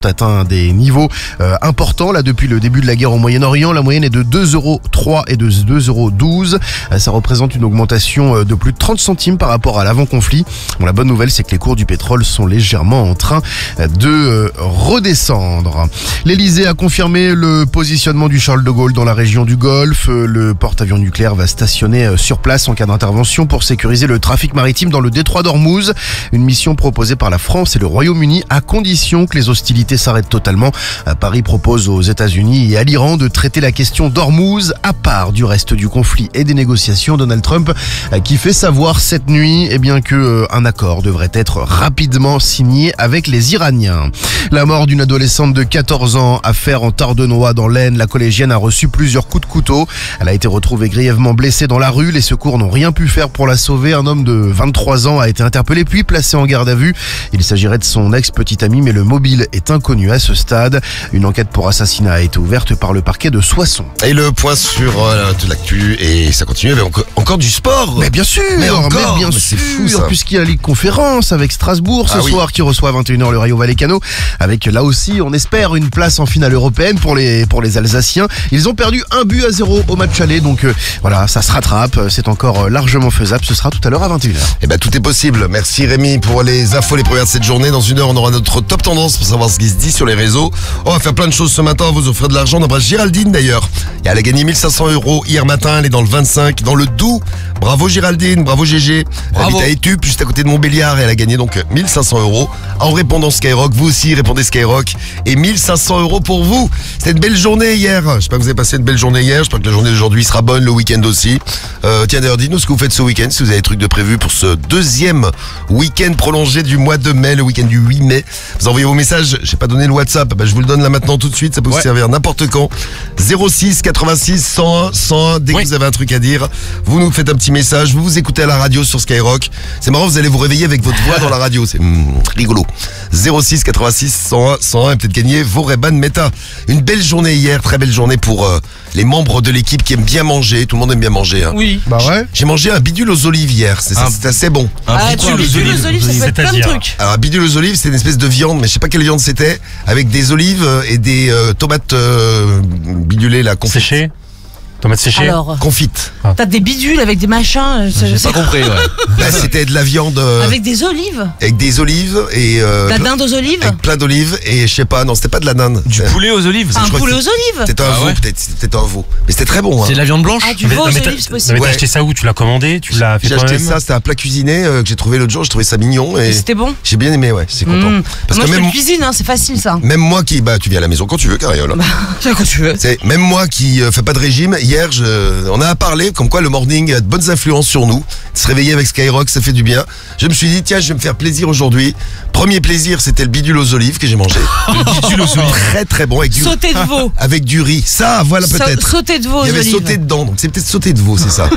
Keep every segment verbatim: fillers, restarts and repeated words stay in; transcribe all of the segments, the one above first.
atteint des niveaux euh, importants là depuis le début de la guerre au Moyen-Orient. La moyenne est de deux euros trois et de deux euros douze. Euh, ça représente une augmentation euh, de plus de trente centimes par rapport à l'avant-conflit. Bon, la bonne nouvelle, c'est que les cours du pétrole sont légèrement en train de euh, redescendre. L'Elysée a confirmé le positionnement du Charles de Gaulle dans la région du Golfe. Euh, le porte-avions nucléaire va stationner euh, sur place en cas d'intervention pour sécuriser le trafic maritime dans le détroit d'Ormuz. Une mission proposée par la France et le Royaume-Uni à condition que les hostilités s'arrête totalement. Paris propose aux États-Unis et à l'Iran de traiter la question d'Ormuz à part du reste du conflit et des négociations. Donald Trump qui fait savoir cette nuit eh bien que un accord devrait être rapidement signé avec les Iraniens. La mort d'une adolescente de quatorze ans, affaire en Tardenois dans l'Aisne. La collégienne a reçu plusieurs coups de couteau. Elle a été retrouvée grièvement blessée dans la rue. Les secours n'ont rien pu faire pour la sauver. Un homme de vingt-trois ans a été interpellé puis placé en garde à vue. Il s'agirait de son ex-petit ami, mais le mobile est inconnu à ce stade. Une enquête pour assassinat a été ouverte par le parquet de Soissons. Et le point sur euh, toute l'actu, et ça continue avec encore, encore du sport. Mais bien sûr, mais encore, mais bien mais sûr, c'est fou, ça. Puisqu'il y a la Ligue Conférence avec Strasbourg ce ah, soir oui. qui reçoit à vingt et une heures le Rayo Vallecano, avec là aussi on espère une place en finale européenne pour les pour les Alsaciens. Ils ont perdu un but à zéro au match aller, donc euh, voilà, ça se rattrape, c'est encore largement faisable. Ce sera tout à l'heure à vingt et une heures. Eh ben tout est possible. Merci Rémi pour les infos, les premières de cette journée. Dans une heure, on aura notre top tendance pour savoir ce qui se dit sur les réseaux. On va faire plein de choses ce matin, on va vous offrir de l'argent. On embrasse Géraldine d'ailleurs. Et elle a gagné mille cinq cents euros hier matin, elle est dans le vingt-cinq, dans le Doubs. Bravo Géraldine, bravo G G. Elle habite à Étup, juste à côté de Montbéliard, et elle a gagné donc mille cinq cents euros en répondant Skyrock. Vous aussi répondez Skyrock et mille cinq cents euros pour vous. C'était une belle journée hier. J'espère que vous avez passé une belle journée hier. J'espère que la journée d'aujourd'hui sera bonne, le week-end aussi. Euh, tiens d'ailleurs, dites-nous ce que vous faites ce week-end, si vous avez des trucs de prévu pour ce deuxième week-end prolongé du mois de mai, le week-end du huit mai. Vous envoyez vos messages. J'ai pas donné le WhatsApp, bah, je vous le donne là maintenant tout de suite. Ça peut ouais. vous servir n'importe quand. zéro six quatre-vingt-six cent un cent un. Dès oui. que vous avez un truc à dire, vous nous faites un petit message. Vous vous écoutez à la radio sur Skyrock. C'est marrant, vous allez vous réveiller avec votre voix dans la radio. C'est mm, rigolo. zéro six quatre-vingt-six cent un cent un et peut-être gagner vos Ray-Ban Meta. Une belle journée hier, très belle journée pour euh, les membres de l'équipe qui aiment bien manger. Tout le monde aime bien manger. Hein. Oui. Bah ouais. J'ai mangé un bidule aux olives hier. C'est, un... c'est assez bon. Un ah, tu bidule aux olives, ça peut être plein de trucs. Alors, un bidule aux olives, c'est une espèce de viande, mais je sais pas quelle viande c'était, avec des olives et des euh, tomates euh, bidulées là, confites. Séchées. Tomates séchées. Alors, confites. Ah. T'as des bidules avec des machins. J'ai pas compris, ouais. Là, c'était de la viande. Euh, avec des olives. Avec des olives et. Euh, de la dinde aux olives. Avec plein d'olives et je sais pas, non, c'était pas de la dinde. Du poulet aux olives. Un poulet aux olives. C'était un ah veau, ouais. peut-être. C'était un veau. Mais c'était très bon. Hein. C'est de la viande blanche. Ah, du veau aux olives, c'est possible. Mais t'as ouais. acheté ça où? Tu l'as commandé? Tu l'as fait J'ai toi-même? acheté ça, c'était un plat cuisiné euh, que j'ai trouvé l'autre jour. J'ai trouvé ça mignon et. et c'était bon. J'ai bien aimé, ouais. C'est content. Mmh. Parce moi, que je même fais cuisine, hein, c'est facile ça. Même moi qui, bah, tu viens à la maison quand tu veux, Cariola. Bah, quand tu veux. C'est même moi qui euh, fais pas de régime. Hier, je, on a parlé comme quoi le morning a de bonnes influences sur nous. Se réveiller avec Skyrock, ça fait du bien. Je me suis dit tiens, je vais me faire plaisir aujourd'hui. Premier plaisir, c'était le bidule aux olives que j'ai mangé. Le bidule aux olives. Très très bon avec du sauté de veau. Avec du riz. Ça, voilà Sa- peut-être. Sauté de veau aux Il y avait olives. sauté dedans, donc c'est peut-être sauté de veau, c'est ça.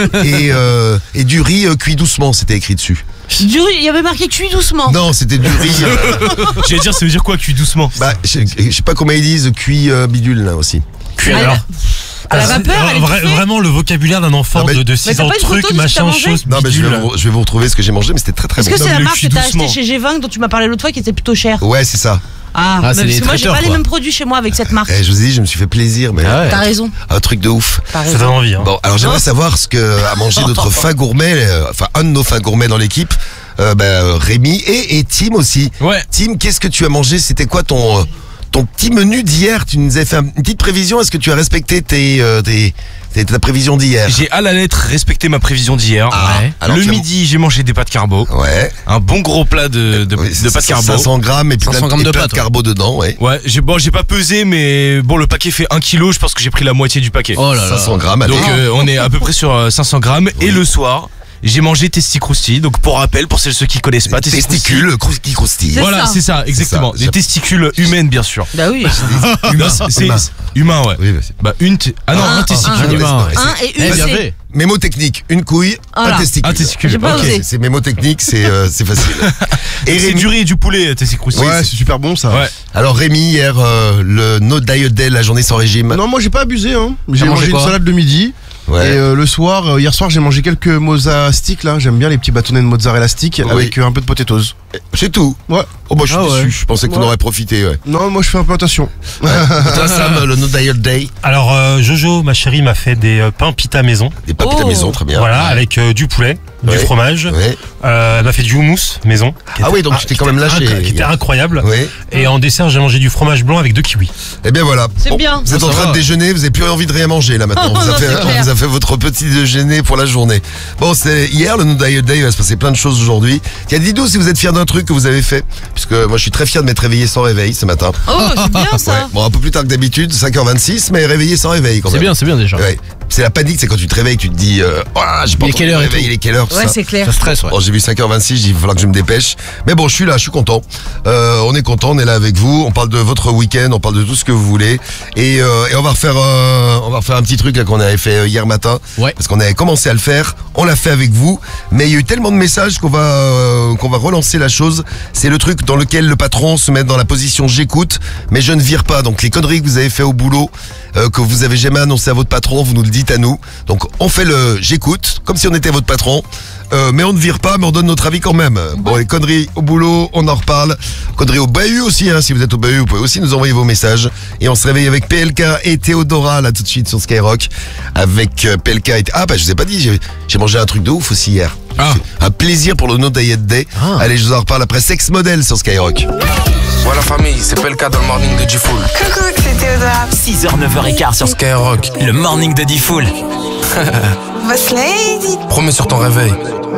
et euh, et du riz euh, cuit doucement, c'était écrit dessus. Du riz, il y avait marqué cuit doucement. Non, c'était du riz. Euh, J'allais dire, ça veut dire quoi, cuit doucement? bah, je, je sais pas comment ils disent, cuit euh, bidule là aussi. Cuit Ah, alors. À la vapeur, elle est Vra- kiffée. Vraiment le vocabulaire d'un enfant Ah, mais- de, de Mais six t'as ans, pas une photo de truc, ce que t'as machin, mangé chose, Non, mais je vais, bidule. vous, je vais vous retrouver ce que j'ai mangé, mais c'était très très Est-ce bon. que c'est Non, la mais le marque que cuit t'as acheté doucement. chez G vingt dont tu m'as parlé l'autre fois qui était plutôt cher? Ouais, c'est ça. Ah, Ah, mais c'est parce des que moi j'ai traiteurs, pas les quoi. mêmes produits chez moi avec cette marque. Eh, je vous ai dit, je me suis fait plaisir, mais Ah ouais. T'as raison. un truc de ouf. T'as Ça raison. donne envie, hein. Bon, alors j'aimerais savoir ce que a mangé notre fin gourmet, euh, enfin un de nos fins gourmets dans l'équipe, euh, bah, euh, Rémi et, et Tim aussi. Ouais. Tim, qu'est-ce que tu as mangé? C'était quoi ton euh, ton petit menu d'hier? Tu nous as fait une petite prévision. Est-ce que tu as respecté tes, euh, tes, tes ta prévision d'hier? J'ai à la lettre respecté ma prévision d'hier. Ah, Ouais. alors Le tu as- midi, j'ai mangé des pâtes carbo. Ouais. Un bon gros plat de, de, Oui, de c'est pâtes ça, carbo. cinq cents grammes et puis cinq cents plein, grammes et de plein pâtes, de carbo dedans, ouais. Ouais, j'ai bon, j'ai pas pesé, mais bon, le paquet fait un kilo. Je pense que j'ai pris la moitié du paquet. Oh là là. cinq cents grammes, allez. Donc euh, on est à peu près sur euh, cinq cents grammes. Et le soir, j'ai mangé testicrousti. Donc pour rappel, pour celles ceux qui connaissent pas, testicrousti. Testicules crou- qui croustillent. C'est Voilà, ça. c'est ça, exactement. ça. Des testicules humaines, bien sûr. Bah oui. Humain, c'est Humain. c'est- humain, ouais. Oui, bah, c'est- Bah une. t- Ah non, Un, un testicule. un, humain, ouais. Un et Eh, une bien c'est. fait. Mémo technique, une couille, Voilà. un testicule. Un testicule. J'ai pas Ok. osé. C'est, c'est mémo technique, c'est, euh, c'est facile. Et c'est du riz et du poulet, testicrousti. Ouais, c'est super bon ça. Ouais. Alors Rémi, hier, euh, le no diet day, la journée sans régime. Non, moi j'ai pas abusé. Hein. J'ai T'as mangé mangé une quoi salade de midi. Ouais. Et euh, le soir, euh, hier soir, j'ai mangé quelques mozza sticks là. J'aime bien les petits bâtonnets de mozzarella stick Oui. avec euh, un peu de potatoes. C'est tout. Ouais. Oh bah je suis Ah ouais. déçu, je pensais que t'en Ouais. aurais profité. Ouais. Non, moi je fais un peu attention. Toi Sam, le No Diet Day, Alors euh, Jojo, ma chérie, m'a fait des euh, pains pita maison. des papes à Oh. maison, très bien. Voilà, avec euh, du poulet, du Ouais. fromage. Ouais. Euh, elle m'a fait du houmous maison. qui Ah était oui, donc tu t'es qui quand même était lâché, inc- Qui était hier. incroyable. Ouais. Et en dessert, j'ai mangé du fromage blanc avec deux kiwis. Eh bien voilà. C'est bien. Vous êtes Ah, en ça train va. de déjeuner, vous n'avez plus envie de rien manger là maintenant. Oh, vous, non, avez fait, c'est clair. on vous a fait votre petit déjeuner pour la journée. Bon, c'est hier le No Diet Day, il va se passer plein de choses aujourd'hui. Tiens, dites-nous si vous êtes fiers d'un truc que vous avez fait. Puisque moi je suis très fier de m'être réveillé sans réveil ce matin. Oh, c'est bien Ouais. ça. Bon, un peu plus tard que d'habitude, cinq heures vingt-six, mais réveillé sans réveil quand C'est même. bien, c'est bien déjà. Ouais. C'est la panique, c'est quand tu te réveilles, tu te dis, euh, oh, j'ai pas Il est entendu quelle le heure et réveil, tout il est quelle heure, tout Ouais, ça. c'est clair. Ça stresse, ouais. Bon, j'ai vu cinq heures vingt-six, j'ai dit, il va falloir que je me dépêche. Mais bon, je suis là, je suis content. Euh, on est content, on est là avec vous. On parle de votre week-end, on parle de tout ce que vous voulez. Et, euh, et on va refaire, euh, on va refaire un petit truc là qu'on avait fait euh, hier matin. Ouais. Parce qu'on avait commencé à le faire. On l'a fait avec vous. Mais il y a eu tellement de messages qu'on va, euh, qu'on va relancer la chose. C'est le truc dans lequel le patron se met dans la position j'écoute, mais je ne vire pas. Donc les conneries que vous avez fait au boulot, euh, que vous avez jamais annoncé à votre patron, vous nous le dites à nous. Donc on fait le j'écoute, comme si on était votre patron. Euh, mais on ne vire pas, mais on donne notre avis quand même. Bon, les conneries au boulot, on en reparle. Conneries au bahut aussi, hein. Si vous êtes au bahut, vous pouvez aussi nous envoyer vos messages. Et on se réveille avec P L K et Théodora, là, tout de suite sur Skyrock. Avec euh, P L K et... Ah, bah, je vous ai pas dit, j'ai, j'ai mangé un truc de ouf aussi hier. Ah. Un plaisir pour le No Diet Day. Ah. Allez, je vous en reparle après Sex Model sur Skyrock. Voilà famille, c'est pas le cas dans le morning de G-Fool. Coucou, c'est Théodora. six heures, neuf heures quinze sur Skyrock, le morning de Diffoul. Boss Lady. promets sur ton réveil.